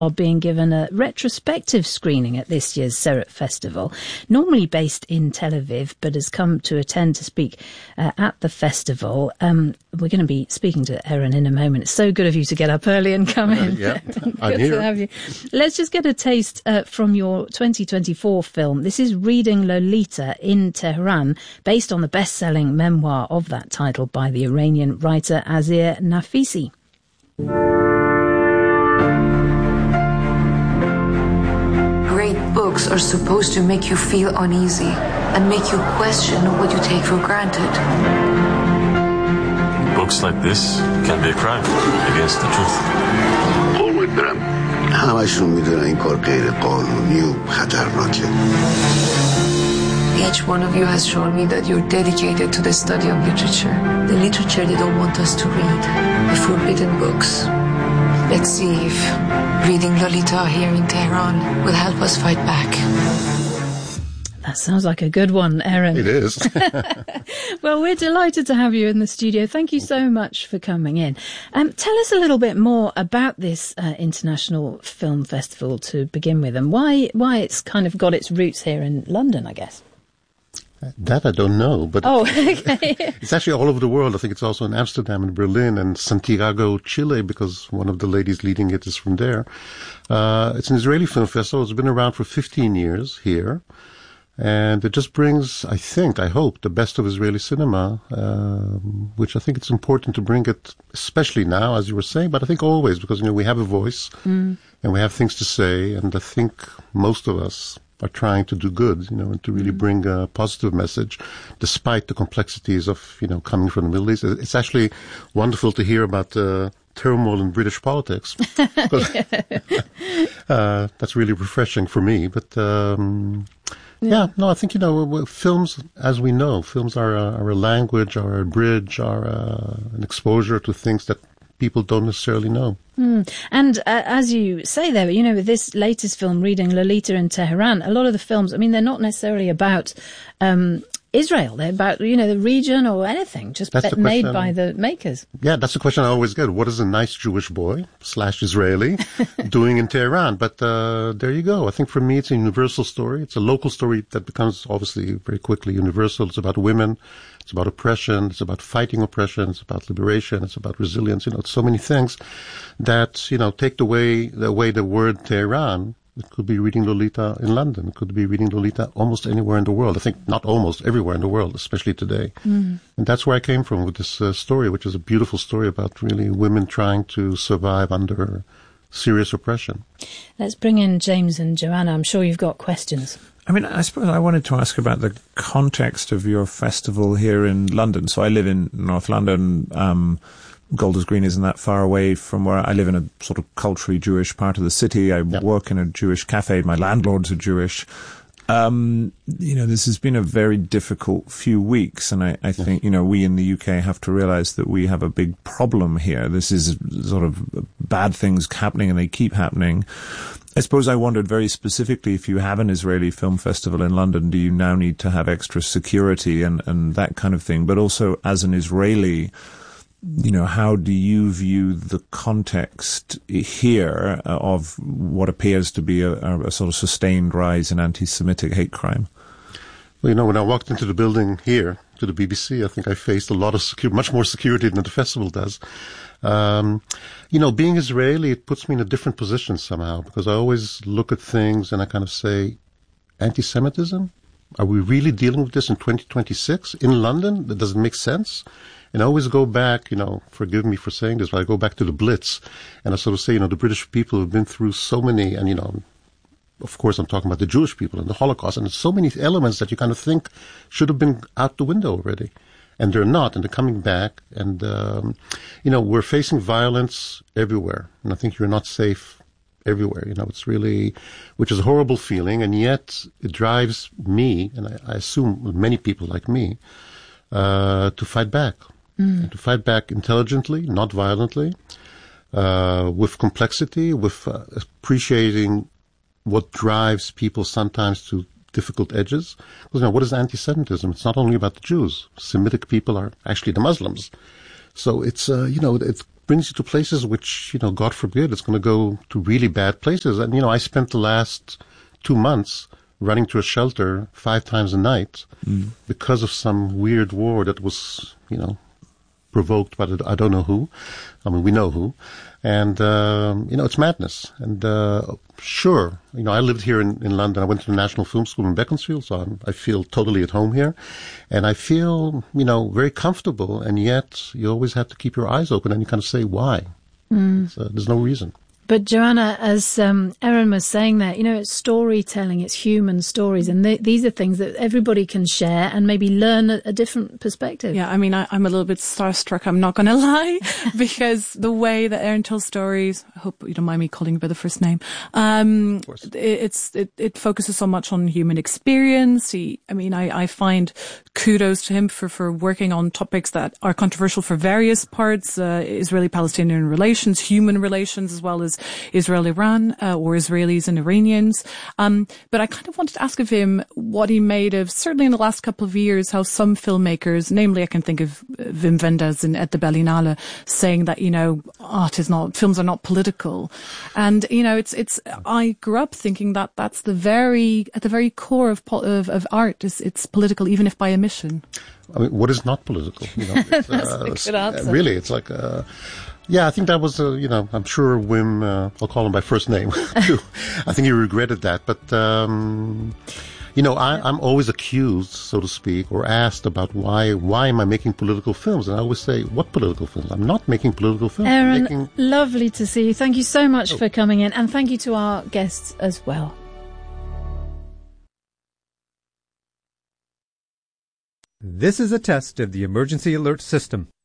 are being given a retrospective screening at this year's Seret Festival, normally based in Tel Aviv, but has come to attend to speak at the festival. We're going to be speaking to Aaron in a moment. It's so good of you to get up early and come in. Yeah, I'm good here. to have you. Let's just get a taste from your 2024 film. This is Reading Lolita in Tehran, based on the best-selling memoir of that title by the Iranian writer Azir Nafisi. Great books are supposed to make you feel uneasy and make you question what you take for granted. Books like this can be a crime against the truth. قربونت برم همشون میدونن این کار غیر قانونی و خطرناکه. Each one of you has shown me that you're dedicated to the study of literature. The literature they don't want us to read. The forbidden books. Let's see if reading Lolita here in Tehran will help us fight back. That sounds like a good one, Aaron. It is. Well, we're delighted to have you in the studio. Thank you so much for coming in. Tell us a little bit more about this International Film Festival to begin with, and why it's kind of got its roots here in London, I guess. That I don't know, but okay. It's actually all over the world. I think it's also in Amsterdam and Berlin and Santiago, Chile, because one of the ladies leading it is from there. It's an Israeli film festival. It's been around for 15 years here. And it just brings, I hope, the best of Israeli cinema, which I think it's important to bring it, especially now, as you were saying, but I think always, because, we have a voice and we have things to say, and I think most of us are trying to do good, and to really bring a positive message, despite the complexities of, coming from the Middle East. It's actually wonderful to hear about turmoil in British politics. That's really refreshing for me. But I think, films, as we know, films are a language, are a bridge, are an exposure to things that people don't necessarily know. And as you say there, with this latest film, Reading Lolita in Tehran, a lot of the films, they're not necessarily about Israel. They're about, the region or anything, just made by the makers. Yeah, that's the question I always get. What is a nice Jewish boy / Israeli doing in Tehran? But there you go. I think for me, it's a universal story. It's a local story that becomes obviously very quickly universal. It's about women. It's about oppression. It's about fighting oppression. It's about liberation. It's about resilience. It's so many things that, take away the word Tehran. It could be Reading Lolita in London. It could be Reading Lolita almost anywhere in the world. I think not almost everywhere in the world, especially today. And that's where I came from with this story, which is a beautiful story about really women trying to survive under serious oppression. Let's bring in James and Joanna. I'm sure you've got questions. I suppose I wanted to ask about the context of your festival here in London. So I live in North London. Golders Green isn't that far away from where I live, in a sort of culturally Jewish part of the city. I work in a Jewish cafe. My landlords are Jewish. This has been a very difficult few weeks, and I think, we in the UK have to realize that we have a big problem here. This is sort of bad things happening, and they keep happening. I suppose I wondered very specifically, if you have an Israeli film festival in London, do you now need to have extra security and that kind of thing? But also, as an Israeli, how do you view the context here of what appears to be a sort of sustained rise in anti-Semitic hate crime? Well, when I walked into the building here, to the BBC, I think I faced a lot of much more security than the festival does. Being Israeli, it puts me in a different position somehow, because I always look at things and I kind of say, anti-Semitism? Are we really dealing with this in 2026 in London? That doesn't make sense. And I always go back, forgive me for saying this, but I go back to the Blitz, and I sort of say, the British people have been through so many, and, of course I'm talking about the Jewish people and the Holocaust, and there's so many elements that you kind of think should have been out the window already. And they're not, and they're coming back, and, we're facing violence everywhere, and I think you're not safe everywhere. It's really, which is a horrible feeling, and yet it drives me, and I assume many people like me, to fight back. And to fight back intelligently, not violently, with complexity, with appreciating what drives people sometimes to difficult edges. Because what is anti-Semitism? It's not only about the Jews. Semitic people are actually the Muslims. So it's, it brings you to places which, God forbid, it's going to go to really bad places. And, I spent the last 2 months running to a shelter 5 times a night because of some weird war that was, provoked by I don't know who. I mean, we know who. And, it's madness. And, sure, I lived here in London. I went to the National Film School in Beaconsfield, so I feel totally at home here. And I feel, very comfortable. And yet you always have to keep your eyes open and you kind of say, why? There's no reason. But Joanna, as Erin was saying there, it's storytelling, it's human stories, and these are things that everybody can share and maybe learn a different perspective. Yeah, I mean, I'm a little bit starstruck, I'm not going to lie, because the way that Erin tells stories, I hope you don't mind me calling you by the first name, it focuses so much on human experience. I find kudos to him for working on topics that are controversial for various parts, Israeli-Palestinian relations, human relations, as well as Israel-Iran, or Israelis and Iranians. But I kind of wanted to ask of him what he made of, certainly in the last couple of years, how some filmmakers, namely I can think of Wim Wenders at the Berlinale, saying that, films are not political. And, I grew up thinking that that's at the very core of art, it's political, even if by omission. I mean, what is not political? That's a good answer. Really, it's like, yeah, I think that was, I'm sure Wim, I'll call him by first name too. I think he regretted that. But, I'm always accused, so to speak, or asked about why am I making political films? And I always say, what political films? I'm not making political films. Erin, lovely to see you. Thank you so much for coming in. And thank you to our guests as well. This is a test of the emergency alert system.